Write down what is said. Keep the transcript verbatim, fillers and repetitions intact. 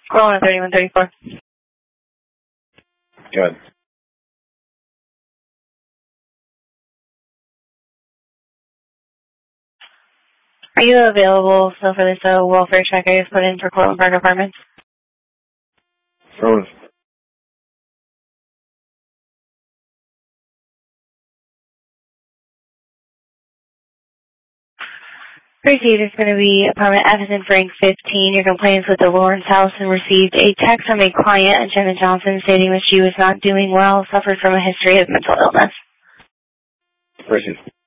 Corona thirty-one thirty-four. Good. Are you available so for this uh, welfare check I just put in for Cortland Park Apartments? Sure. Proceed is going to be apartment F is in Frank fifteen. Your complaints with the Lawrence house and received a text from a client, Jenna Johnson, stating that she was not doing well, suffered from a history of mental illness. Proceed.